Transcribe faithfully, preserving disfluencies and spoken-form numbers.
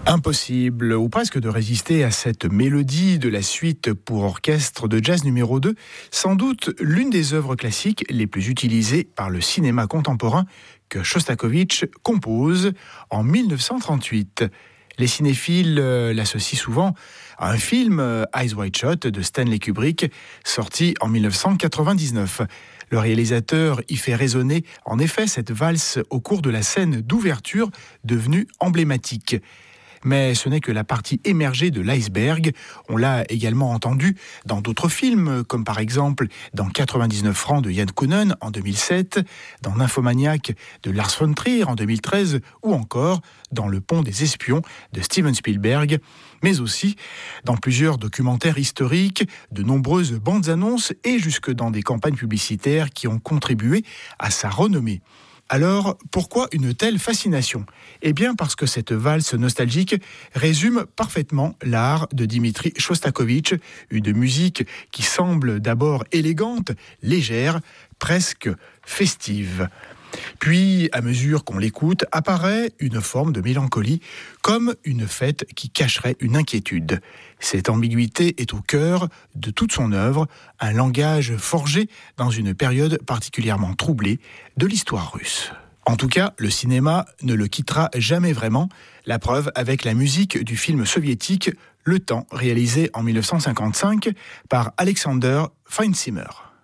Impossible, ou presque, de résister à cette mélodie de la suite pour orchestre de jazz numéro deux, sans doute l'une des œuvres classiques les plus utilisées par le cinéma contemporain que Shostakovich compose en dix-neuf cent trente-huit. Les cinéphiles l'associent souvent à un film, Eyes Wide Shut, de Stanley Kubrick, sorti en dix-neuf cent quatre-vingt-dix-neuf. Le réalisateur y fait résonner en effet cette valse au cours de la scène d'ouverture devenue emblématique. Mais ce n'est que la partie émergée de l'iceberg. On l'a également entendu dans d'autres films, comme par exemple dans quatre-vingt-dix-neuf francs de Yann Kounen en deux mille sept, dans Nymphomaniac de Lars von Trier en deux mille treize, ou encore dans Le Pont des Espions de Steven Spielberg, mais aussi dans plusieurs documentaires historiques, de nombreuses bandes annonces et jusque dans des campagnes publicitaires qui ont contribué à sa renommée. Alors, pourquoi une telle fascination ? Eh bien, parce que cette valse nostalgique résume parfaitement l'art de Dimitri Shostakovich, une musique qui semble d'abord élégante, légère, presque festive. Puis, à mesure qu'on l'écoute, apparaît une forme de mélancolie, comme une fête qui cacherait une inquiétude. Cette ambiguïté est au cœur de toute son œuvre, un langage forgé dans une période particulièrement troublée de l'histoire russe. En tout cas, le cinéma ne le quittera jamais vraiment, la preuve avec la musique du film soviétique Le Temps, réalisé en dix-neuf cent cinquante-cinq par Alexander Feinzimmer.